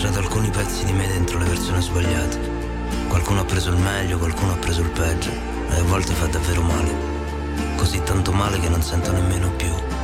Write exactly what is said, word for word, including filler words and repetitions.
incastrato alcuni pezzi di me dentro le persone sbagliate. Qualcuno ha preso il meglio, qualcuno ha preso il peggio, e a volte fa davvero male. Così tanto male che non sento nemmeno più